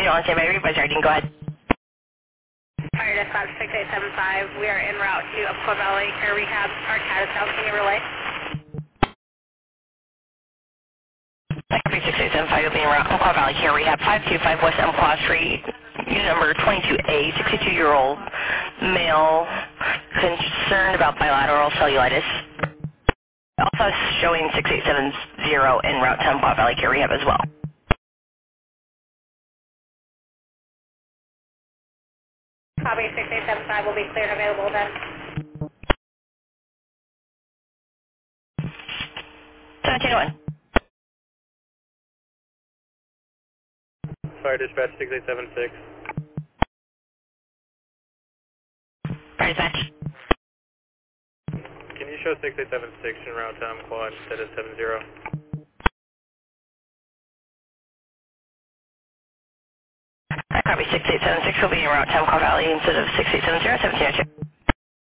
on standby. Request routing. Go ahead. Fire dispatch 6875. We are en route to Umpqua Valley Care Rehab. Our CAT is out. Can you relay? Copy 6875. You'll be en route Umpqua Valley Care Rehab, 525 West Umpqua Street. Unit number 22A, 62-year-old male concerned about bilateral cellulitis. Also showing 6870 en route to Umpqua Valley Care Rehab as well. Copy 6875 will be cleared and available then. 1701. Fire dispatch 6876. Fire dispatch. Can you show 6876 en route to Umpqua instead of 70? Copy 6876 will be en route to Umpqua Valley instead of 6870, 1702.